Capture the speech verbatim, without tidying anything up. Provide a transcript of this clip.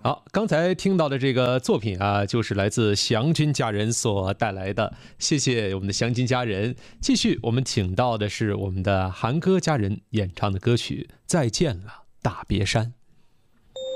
好，刚才听到的这个作品啊，就是来自祥军家人所带来的。谢谢我们的祥军家人。继续，我们请到的是我们的韩歌家人演唱的歌曲《再见了，大别山》。